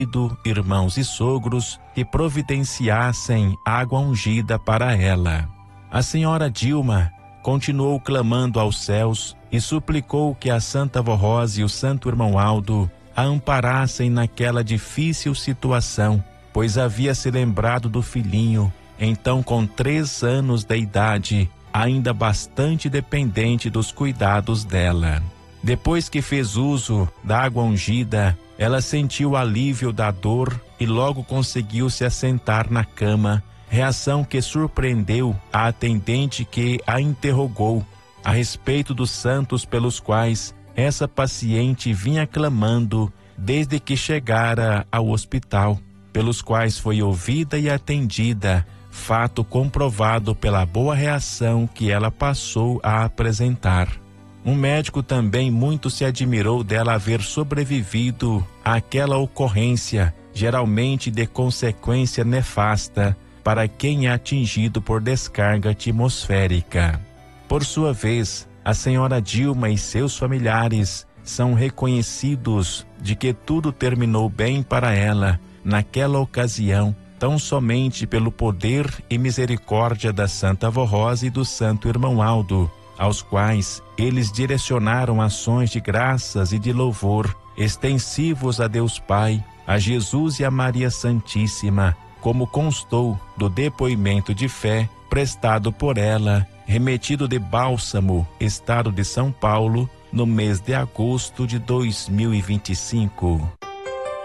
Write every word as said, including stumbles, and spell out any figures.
irmãos e sogros que providenciassem água ungida para ela. A senhora Dilma continuou clamando aos céus e suplicou que a Santa Avó Rosa e o Santo Irmão Aldo a amparassem naquela difícil situação, pois havia se lembrado do filhinho, então com três anos de idade, ainda bastante dependente dos cuidados dela. Depois que fez uso da água ungida, ela sentiu o alívio da dor e logo conseguiu se assentar na cama, reação que surpreendeu a atendente que a interrogou a respeito dos santos pelos quais essa paciente vinha clamando desde que chegara ao hospital, pelos quais foi ouvida e atendida, fato comprovado pela boa reação que ela passou a apresentar. Um médico também muito se admirou dela haver sobrevivido àquela ocorrência, geralmente de consequência nefasta para quem é atingido por descarga atmosférica. Por sua vez, a senhora Dilma e seus familiares são reconhecidos de que tudo terminou bem para ela naquela ocasião, tão somente pelo poder e misericórdia da Santa Avó Rosa e do Santo Irmão Aldo, aos quais eles direcionaram ações de graças e de louvor extensivos a Deus Pai, a Jesus e a Maria Santíssima, como constou do depoimento de fé prestado por ela, remetido de Bálsamo, estado de São Paulo, no mês de agosto de dois mil e vinte e cinco.